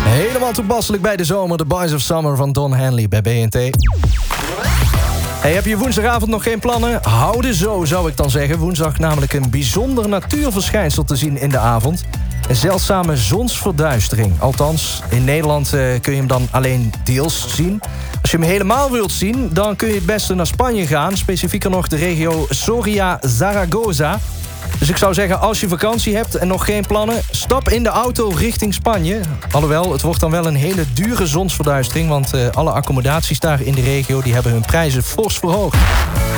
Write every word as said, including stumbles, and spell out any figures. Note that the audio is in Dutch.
Helemaal toepasselijk bij de zomer. The Boys of Summer van Don Henley bij B N T. Hey, heb je woensdagavond nog geen plannen? Houden zo, zou ik dan zeggen. Woensdag namelijk een bijzonder natuurverschijnsel te zien in de avond. Een zeldzame zonsverduistering. Althans, in Nederland uh, kun je hem dan alleen deels zien. Als je hem helemaal wilt zien, dan kun je het beste naar Spanje gaan. Specifieker nog de regio Soria-Zaragoza. Dus ik zou zeggen, als je vakantie hebt en nog geen plannen, stap in de auto richting Spanje. Alhoewel, het wordt dan wel een hele dure zonsverduistering, want uh, alle accommodaties daar in de regio die hebben hun prijzen fors verhoogd.